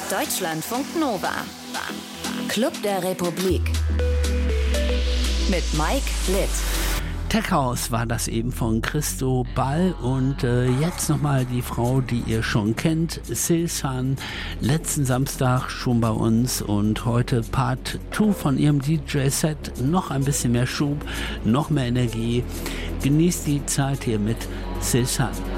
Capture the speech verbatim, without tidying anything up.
Deutschlandfunk Nova. Club der Republik. Mit Mike Litt. Tech House war das eben von Christo Ball und äh, jetzt nochmal die Frau, die ihr schon kennt, Silsan, letzten Samstag schon bei uns und heute Part zwei von ihrem D J-Set, noch ein bisschen mehr Schub, noch mehr Energie. Genießt die Zeit hier mit Silsan.